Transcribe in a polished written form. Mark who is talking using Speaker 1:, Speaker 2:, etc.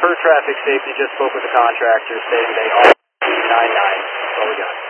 Speaker 1: per traffic safety, just spoke with the contractor, stating they are 99. That's all we got.